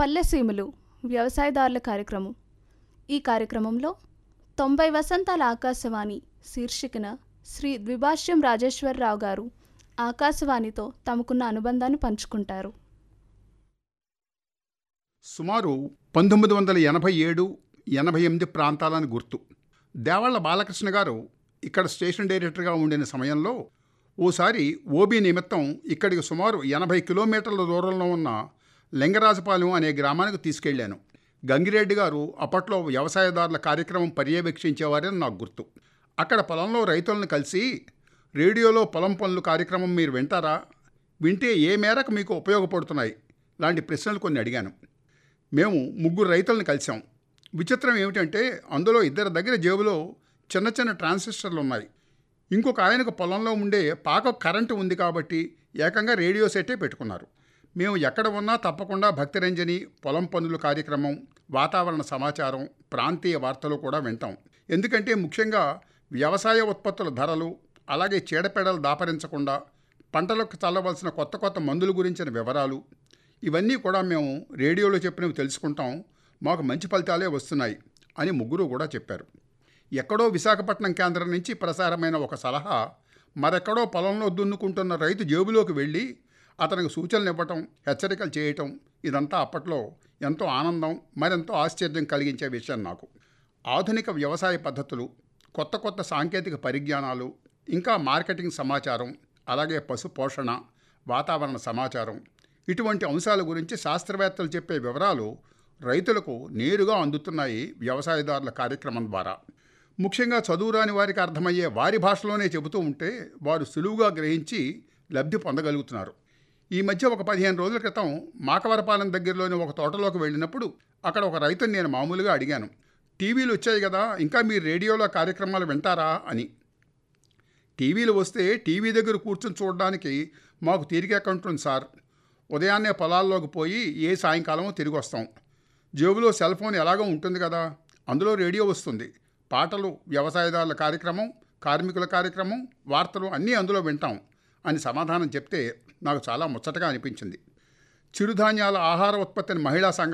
పల్లెసీమలు వ్యవసాయదారుల కార్యక్రమం. ఈ కార్యక్రమంలో 90 వసంతాల ఆకాశవాణి శీర్షికన శ్రీ ద్విభాష్యం రాజేశ్వరరావు గారు ఆకాశవాణితో తమకున్న అనుబంధాన్ని పంచుకుంటారు. సుమారు 1987-88 ప్రాంతాలని గుర్తు. దేవాళ్ల బాలకృష్ణ గారు ఇక్కడ స్టేషన్ డైరెక్టర్గా ఉండిన సమయంలో ఓసారి ఓబీ నిమిత్తం ఇక్కడికి సుమారు 80 కిలోమీటర్ల దూరంలో ఉన్న లింగరాజపాలెం అనే గ్రామానికి తీసుకెళ్లాను. గంగిరెడ్డి గారు అప్పట్లో వ్యవసాయదారుల కార్యక్రమం పర్యవేక్షించేవారని నాకు గుర్తు. అక్కడ పొలంలో రైతులను కలిసి రేడియోలో పొలం పనులు కార్యక్రమం మీరు వింటారా, వింటే ఏ మేరకు మీకు ఉపయోగపడుతున్నాయి లాంటి ప్రశ్నలు కొన్ని అడిగాను. మేము 3 రైతులను కలిసాం. విచిత్రం ఏమిటంటే అందులో 2 దగ్గర జేబులో చిన్న చిన్న ట్రాన్సిస్టర్లు ఉన్నాయి. ఇంకొక ఆయనకు పొలంలో ఉండే పాక కరెంటు ఉంది కాబట్టి ఏకంగా రేడియో సెట్టే పెట్టుకున్నారు. మేము ఎక్కడ ఉన్నా తప్పకుండా భక్తిరంజని, పొలం పనుల కార్యక్రమం, వాతావరణ సమాచారం, ప్రాంతీయ వార్తలు కూడా వింటాం. ఎందుకంటే ముఖ్యంగా వ్యవసాయ ఉత్పత్తుల ధరలు, అలాగే చీడపీడలు దాపరించకుండా పంటలకు చల్లవలసిన కొత్త కొత్త మందుల గురించిన వివరాలు, ఇవన్నీ కూడా మేము రేడియోలో చెప్పినవి తెలుసుకుంటాం. మాకు మంచి ఫలితాలే వస్తున్నాయి అని 3 కూడా చెప్పారు. ఎక్కడో విశాఖపట్నం కేంద్రం నుంచి ప్రసారమైన ఒక సలహా మరెక్కడో పొలంలో దున్నుకుంటున్న రైతు జేబులోకి వెళ్ళి అతనికి సూచనలు ఇవ్వటం, హెచ్చరికలు చేయటం, ఇదంతా అప్పట్లో ఎంతో ఆనందం, మరెంతో ఆశ్చర్యం కలిగించే విషయం నాకు. ఆధునిక వ్యవసాయ పద్ధతులు, కొత్త కొత్త సాంకేతిక పరిజ్ఞానాలు, ఇంకా మార్కెటింగ్ సమాచారం, అలాగే పశు పోషణ, వాతావరణ సమాచారం, ఇటువంటి అంశాల గురించి శాస్త్రవేత్తలు చెప్పే వివరాలు రైతులకు నేరుగా అందుతున్నాయి వ్యవసాయదారుల కార్యక్రమం ద్వారా. ముఖ్యంగా చదువురాని వారికి అర్థమయ్యే వారి భాషలోనే చెబుతూ ఉంటే వారు సులువుగా గ్రహించి లబ్ధి పొందగలుగుతున్నారు. ఈ మధ్య ఒక 15 రోజుల క్రితం మాకవరపాలెం దగ్గరలోని ఒక తోటలోకి వెళ్ళినప్పుడు అక్కడ ఒక రైతుని నేను మామూలుగా అడిగాను, టీవీలు వచ్చాయి కదా, ఇంకా మీరు రేడియోలో కార్యక్రమాలు వింటారా అని. టీవీలు వస్తే టీవీ దగ్గర కూర్చొని చూడడానికి మాకు తీరికెక్కుంటుంది సార్. ఉదయాన్నే పొలాల్లోకి పోయి సాయంకాలమో తిరిగి వస్తాం. జేబులో సెల్ ఫోన్ ఎలాగో ఉంటుంది కదా, అందులో రేడియో వస్తుంది. పాటలు, వ్యవసాయదారుల కార్యక్రమం, కార్మికుల కార్యక్రమం, వార్తలు అన్నీ అందులో వింటాం అని సమాధానం చెప్తే నాకు చాలా ముచ్చటగా అనిపించింది. చిరుధాన్యాల ఆహార ఉత్పత్తిని మహిళా సంఘం